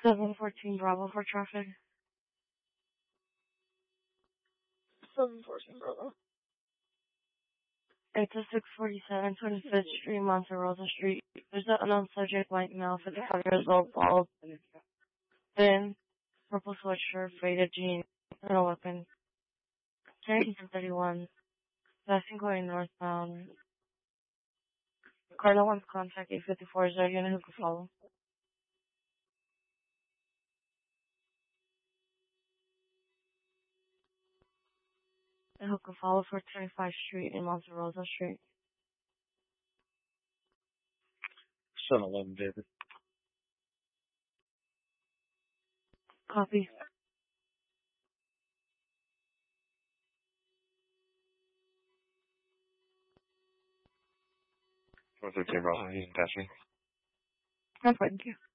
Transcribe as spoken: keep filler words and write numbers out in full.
seven fourteen Bravo for traffic. seven fourteen Bravo. It's a six forty-seven twenty-fifth Street, Monte Rosa Street. There's an unknown subject, white male, fifty-five years old, bald, thin, purple sweatshirt, faded jeans, and a weapon. Carrying ten thirty-one. Passing going northbound. Carla wants contact eight fifty-four. Is there a unit who can follow? And who can follow for twenty-fifth Street and Monte Rosa Street? seven eleven, David. Copy. four thirteen Bravo, you can pass me. I'm fine, thank you.